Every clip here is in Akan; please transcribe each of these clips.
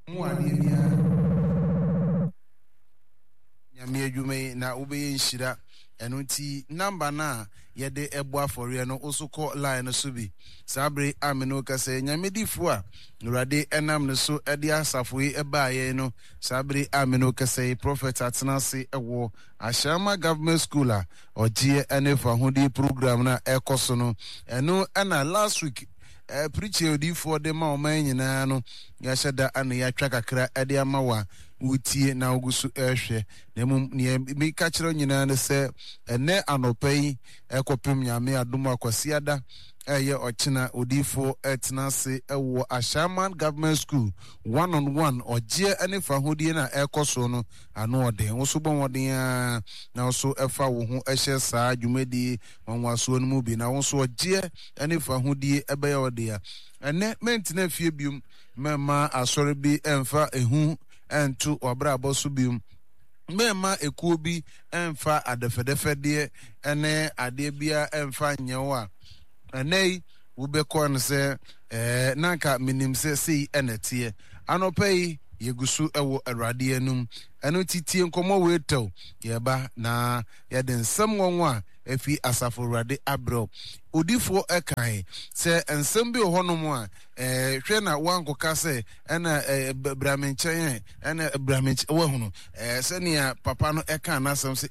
Nyame adwuma na obeye nhyira eno ti number na yede ebo afori no osoko line no so bi sabre ameno kase nyame difo a urade enam no so ede asafo yi ebaaye no sabre ameno kase prophet atenase ewo Ashama government school a ogie ene fa hodi program na ekoso no eno na last week preach odi for the ma oman nyina no ya sheda ana ya twa kakra ade amawa utie na ogusu ehwe na mi ka kire nyina ne se ene anopai ekopem nyame adom akwasiada eye ochina odifo etenase ewo Ashaman government school 1-on-1 ogie ene fa hodie na ekoso no ano ode wo so bon ode na wo so efa wo ho ehye saa dwumadi wanwaso no mu bi na wo so ogie ene fa hodie ebe ya ode ya ene mentina fie bium mema asore bi emfa ehu entu obra aboso bium mema ekuo bi emfa adefedefede ene ade bia emfa nyewa anei wubekọ nse nanka minim se sei enetie anopai yegusu ewo awrade anum eno titie nkomo wetew yeba na yede nsem wonwa efi asafo awrade abro odifo ekan se ensem bi honom a hwe na wankoka se ena bramenchen ena bramench wahunu se nia papa no ekan na asem se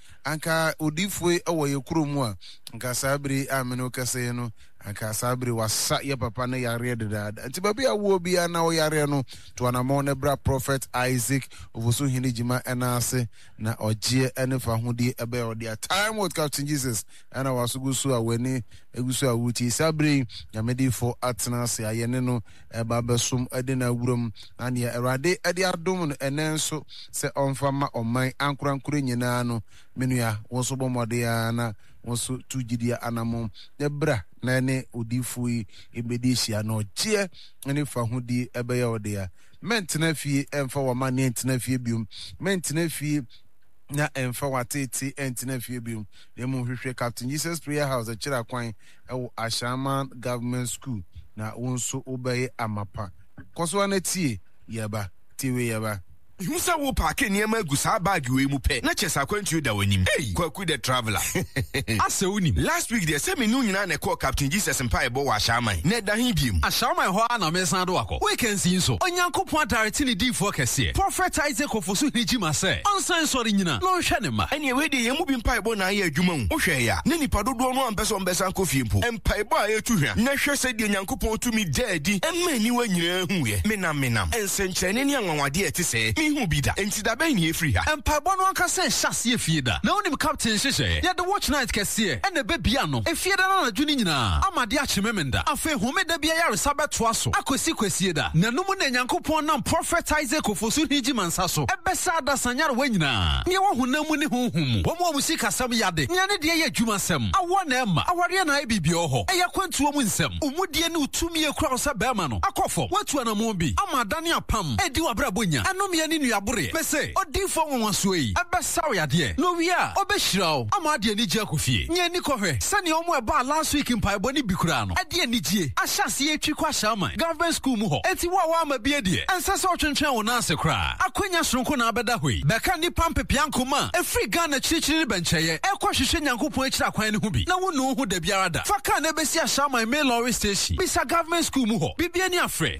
anka odifo ewo yekromu a anka sabri ameno kase no anka sabri wasa ye papa no yare dedada nti babi awo bia na o yare no to anamo ne bra prophet Isaac ovoso hinijima enase na ogie enefa hodi ebe odi time with Captain Jesus ana wasugusu aweni egusu awuti sabri yamedi for atnase ayene no eba besum ede na wurum ane erade ede adom no enenso se onfama oman ankurankure nyina no menua wonso bomode ya na wonso tugidia anamo debra na ne odifui ebedi hia no gie enefa hodi ebe ya ode ya mentina fie emfa wa ma nentina fie bium mentina fie na emfa wa tete entina fie bium demo hwehwe Captain Jesus Prayer House akira kwan ewo Ashaman Government School na wonso obeye amapa koso anatie yeba tiwe yeba Musa wo park niema gu sa bag we mu pe na chesa kwantu da wanim kwaku the traveler asa unim last week there say me nu nyina na call Captain Jesus mpa ebo wa Ashaman na da hin biem Ashaman ho na me san do akọ we can see so onyankopon direct ni di for kese prophet Isaac ofoso hinijima say onsan sori nyina no hwe ne ma ene we de yemu bi mpa ebo na ya adwuma hu hwe ya ne nipa dodo no ampeso mbesa kofie mpo mpa ebo a etu hwa na hwe se de onyankopon tumi jaadi emma ni wa nyina hu ye menam ensenkyene ni anwanwade ete se hu bida enti da ben ye free ha empabo no anka se hyase efie da na onim Captain hyehyɛ ya the watch night kese ene bebia no efie da na adwuni nyina amade achememenda afa homeda bia ya resabeto aso akosi kwasie da na numu na nyankopon nam prophet Isaac ofosu hiji mansa so ebesa da sanyare wa nyina ne wo honamu ne honhum wo mo musika sam yade nyane de ye adwuma sam awo na ema aware na ebibia ho eya kwantuo mu nsam umudie ne utumi ekura osa bema no akofo watu anamo bi amada ne apam edi wabra bonya anomia ne nuabore mese odifo wonwaso yi ebesaw yade no wia obehiraw amade ani gya kofie nya ni kohwe sane omo eba last week mpa ebo ni bikura no ade ani gie ahyase etwi kwa Ashaman government school mu ho enti wa ma bia de ensese otwentwen wo na ase kra akonya sonko na abeda hoi beka ni pampe piankoma efri Ghana chirichiri bencheye ekohwehwe nyankopon akira kwan ne ho bi na wo no ho da biara da faka na besi Ashaman main lorry station bisa government school mu ho bibia ni afre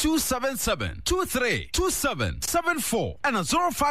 0277 232774 and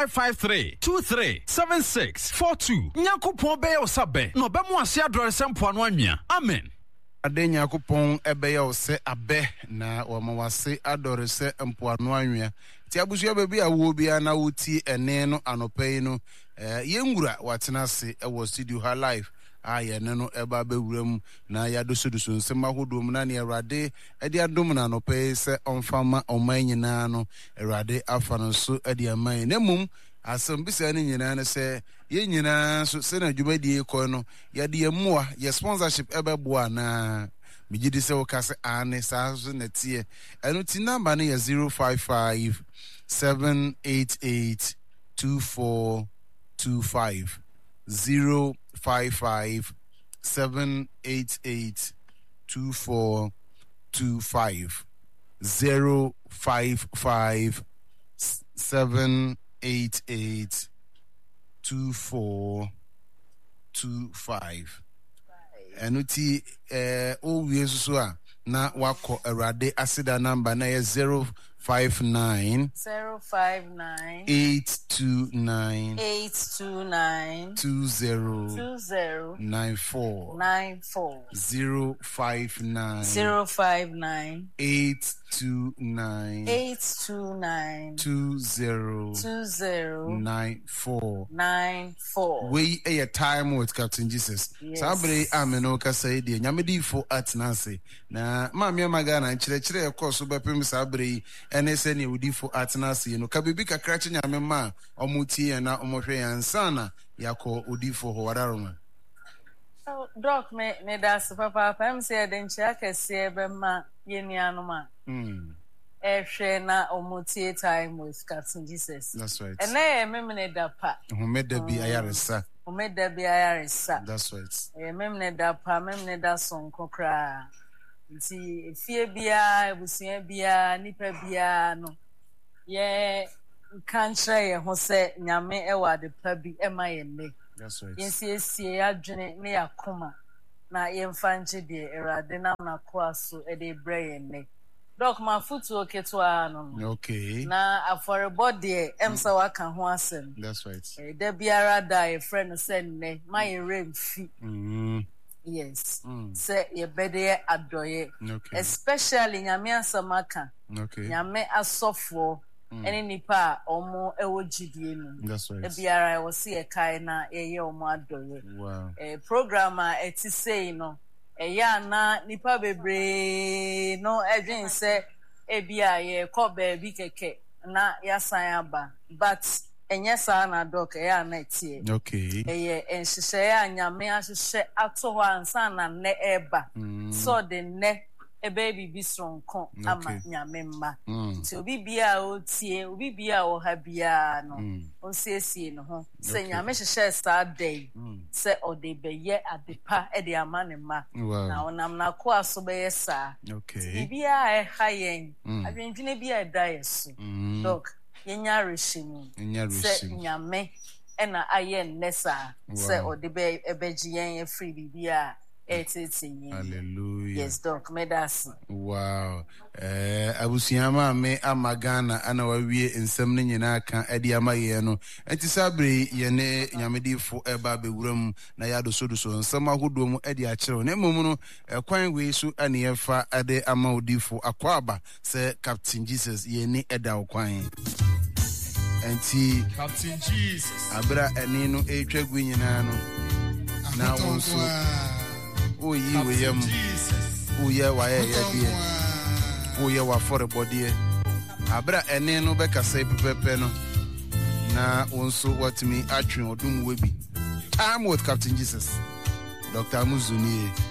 0553-237642. Nyankopon be yo sabe. No be mo ase adore sempo anu anwea. Amen. Ade Nyankopon ebe ya ose abe na wo ma wase adore se empo anu anwea. Ti abusu bebi awo bia na wuti ene no anopai no yenwura watena se ewo studio ha live aye no eba bewuram na ya dosoduso nsema hodom na ne Awurade ade adom na no pe se onfama oman nyina no Awurade afa no so ade aman na mum asem bisa ne nyina ne se ye nyina so se na dwumadi ko no ya de yemua ye sponsorship ebeboa na migidi se wokase ane sa so na tie eno ti number ne ya 055 788 2425 055 788 2425 055 788 2425. Enuti o wie so a na wako Awurade asida number na 059 829 2094 059 829 2094. We a time with Captain Jesus. Sabre ameno kasa de nyamedi fo atnase na mamia magana nkyerɛkyerɛ ɛkɔ bɛpem sabre ene se ne udi fo atnase no ka bibi kakra kye nyame ma omutie na omohwe yansana yakɔ udi fo ho wadaroma. Doc me das papa pam se de nkyia kɛse bɛma yeniano ma ehwe na omutie time with Captain Jesus. That's right. And I memne da pa. Homeda bi ayaresa. Homeda bi ayaresa. That's right. Memne da pa, memne da son kokra. Nti fie bia, ebusia bia, nipa bia no. Ye kantra ye ho se nyame ewa de pa bi ema ye ne. That's right. Yensie adwene ne yakoma. Na yemfa nche de Awurade na na koa so e de bre ye ne. Doc ma futu oketwa no. Okay. Na aforebode emsa waka ho asem. That's right. Da biara da e friend say ne my remfi. Yes. Say ye bede adoye. Okay. Especially nyame asamaka. Okay. Nyame asofo ene nipa omo ewo gidie no. That's right. Da biara e wo se e kai na ye omo adoye. Wow. Programmer eti say no. Eya na nipa bebre no edwin se ebia ye koba bi keke na yasan aba but enye sa na doc eya na tie. Okay. Eye enhihye ya nyame ahihye ato ho ansa na ne eba so de ne ebe bibi sonko ama nyame mma ti obi bia o tie obi bia o ha bia no on siesie no ho se nyame hyehyɛ saa day se ode beye adepa e de ama ne mma na onam na ko aso beye saa bia e ha yen adwendwene bia da yeso doc yenya reshimu se nyame e na aye nnesa se ode be ebeji yen free bibia. Hallelujah. Yes, Doc, medas. Wow. Abusiyama me amagana ana wawie nsem ne nyina ka ade amaye no. Enti sabre ye ne nyamedifo eba bewuram na yado so nsem ahodo mu ade akyerew. Na mmom no kwan we so ane yefa ade amaudifo akwaba se Captain Jesus ye ne eda okwan. Enti Captain Jesus abra eni no etwagu nyina no. Na wonso o yi we yam o ye wa ye de o ye wa for body abra ene no be kasa pepepe no na onso what me atwen odum we bi. I'm with Captain Jesus Dr. Muzuni.